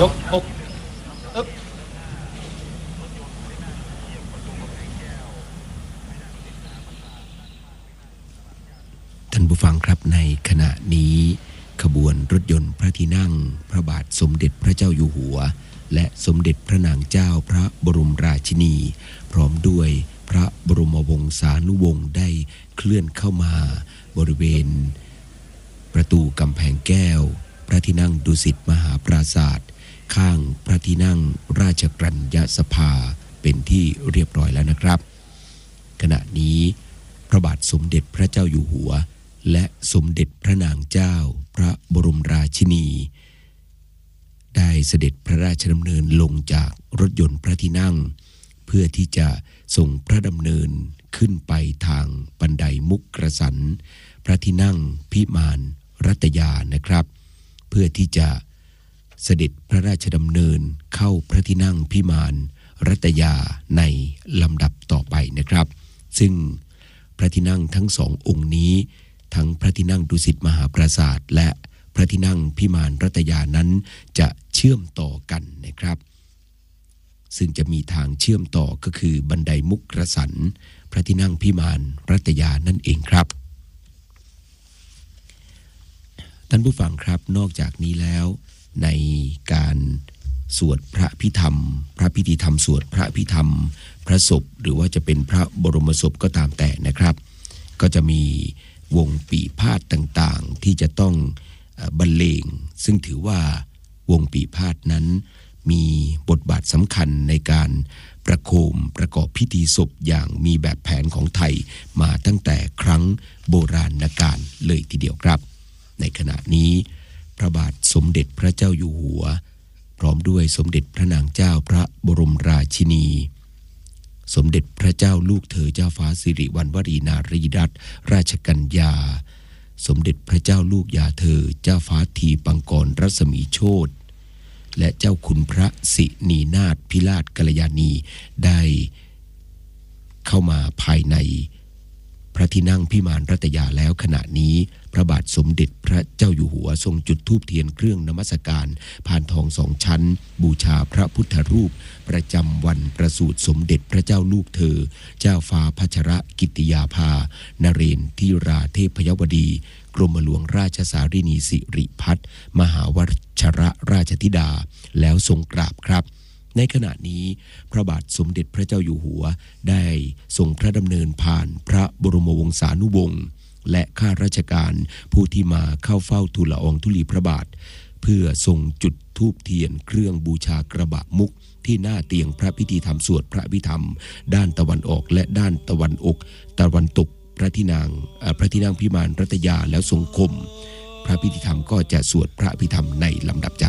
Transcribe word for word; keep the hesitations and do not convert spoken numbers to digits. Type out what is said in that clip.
ยกอกอึ๊บท่านผู้ฟังครับในขณะนี้ขบวนรถยนต์พระที่นั่งพระบาทสมเด็จพระเจ้าอยู่หัวและสมเด็จพระนางเจ้าพระบรมราชินีพร้อมด้วยพระบรมวงศานุวงศ์ได้เคลื่อนเข้ามาบริเวณประตูกำแพงแก้วพระที่นั่งดุสิตมหาปราสาทข้างพระที่นั่งราชกัญญสภาเป็นที่เรียบร้อยแล้วนะครับขณะนี้พระบาทสมเด็จพระเจ้าอยู่หัวและสมเด็จพระนางเจ้าพระบรมราชินีได้เสด็จพระราชดำเนินลงจากรถยนต์พระที่นั่งเพื่อที่จะส่งพระดำเนินขึ้นไปทางบันไดมุกกระสันพระที่นั่งพิมานรัตยานะครับเพื่อที่จะเสด็จพระราชดำเนินเข้าพระที่นั่งพิมานรัตยาในลำดับต่อไปนะครับซึ่งพระที่นั่งทั้งสององค์นี้ทั้งพระที่นั่งดุสิตมหาปราสาทและพระที่นั่งพิมานรัตยานั้นจะเชื่อมต่อกันนะครับซึ่งจะมีทางเชื่อมต่อก็คือบันไดมุกกระสันพระที่นั่งพิมานรัตยานั่นเองครับท่านผู้ฟังครับนอกจากนี้แล้วในการสวดพระพิธรรมพระพิธีธรรมสวดพระพิธรรมพระศพหรือว่าจะเป็นพระบรมศพก็ตามแต่นะครับก็จะมีวงปีพาทย์ต่างๆที่จะต้องบรรเลงซึ่งถือว่าวงปีพาทย์นั้นมีบทบาทสำคัญในการประโคมประกอบพิธีศพอย่างมีแบบแผนของไทยมาตั้งแต่ครั้งโบราณกาลเลยทีเดียวครับในขณะนี้พระบาทสมเด็จพระเจ้าอยู่หัวพร้อมด้วยสมเด็จพระนางเจ้าพระบรมราชินีสมเด็จพระเจ้าลูกเธอเจ้าฟ้าสิริวัณวรีนารีรัตนราชกัญญาสมเด็จพระเจ้าลูกยาเธอเจ้าฟ้าทีปังกรรัศมีโชติและเจ้าคุณพระสินีนาถพิราชกัลยาณีได้เข้ามาภายในพระที่นั่งพิมานรัตยาแล้วขณะนี้พระบาทสมเด็จพระเจ้าอยู่หัวทรงจุดธูปเทียนเครื่องนมัสการพานทองสองชั้นบูชาพระพุทธรูปประจำวันประสูติสมเด็จพระเจ้าลูกเธอเจ้าฟ้าพัชรกิติยาภานเรนทิราเทพยวดีกรมหลวงราชสารินีสิริพัฒน์มหาวชรราชธิดาแล้วทรงกราบครับในขณะนี้พระบาทสมเด็จพระเจ้าอยู่หัวได้ทรงพระดำเนินผ่านพระบรมวงศานุวงศ์และข้าราชการผู้ที่มาเข้าเฝ้าทูลละอองธุลีพระบาทเพื่อทรงจุดธูปเทียนเครื่องบูชากระบะมุกที่หน้าเตียงพระพิธีธรรมสวดพระพิธรรมด้านตะวันออกและด้านตะวันอกตะวันตกพระที่นั่งพระที่นั่งพิมานรัตยาแล้วทรงคมพระพิธีธรรมก็จะสวดพระพิธรรมในลำดับจาก